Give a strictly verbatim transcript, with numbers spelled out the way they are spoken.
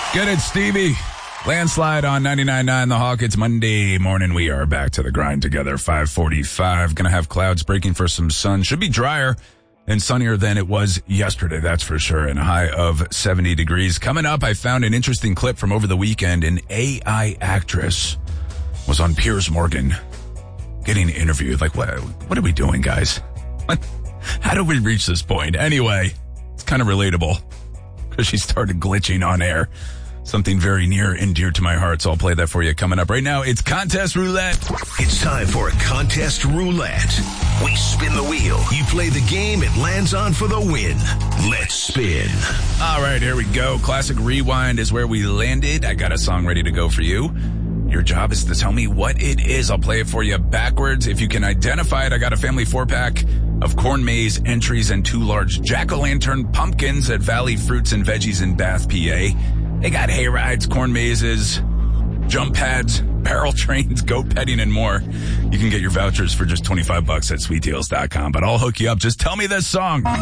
Get it, Stevie. Landslide on ninety-nine point nine The Hawk. It's Monday morning. We are back to the grind together. five forty-five. Gonna have clouds breaking for some sun. Should be drier and sunnier than it was yesterday, that's for sure. And a high of seventy degrees. Coming up, I found an interesting clip from over the weekend. An A I actress was on Piers Morgan getting interviewed. Like, what, what are we doing, guys? What, how did we reach this point? Anyway, it's kind of relatable because she started glitching on air. Something very near and dear to my heart, so I'll play that for you coming up right now. It's Contest Roulette. It's time for Contest Roulette. We spin the wheel. You play the game, it lands on for the win. Let's spin. All right, here we go. Classic Rewind is where we landed. I got a song ready to go for you. Your job is to tell me what it is. I'll play it for you backwards. If you can identify it, I got a family four-pack of corn maze entries and two large jack-o'-lantern pumpkins at Valley Fruits and Veggies in Bath, P A. They got hay rides, corn mazes, jump pads, barrel trains, goat petting, and more. You can get your vouchers for just twenty-five bucks at sweet deals dot com, but I'll hook you up. Just tell me this song.